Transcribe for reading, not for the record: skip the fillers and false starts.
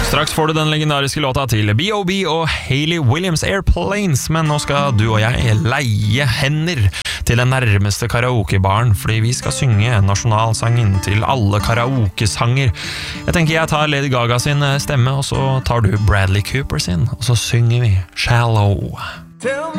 Straks får du den legendariske låta til B.O.B. og Hayley Williams Airplanes, men nå skal du og jeg leie hender til den nærmeste karaokebaren, fordi vi skal synge nasjonalsangen til alle karaokesanger. Jeg tenker jeg tar Lady Gaga sin stemme, og så tar du Bradley Cooper sin, og så synger vi Shallow.